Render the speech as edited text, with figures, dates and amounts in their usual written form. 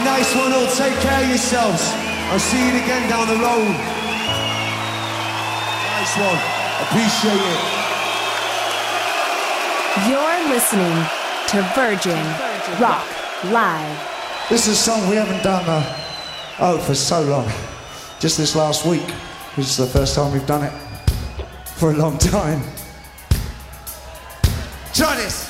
Nice one all. Take care of yourselves. I'll see you again down the road. Nice one. Appreciate it. You're listening to Virgin Rock Live. This is a song we haven't done for so long. Just this last week, which is the first time we've done it for a long time. Try this.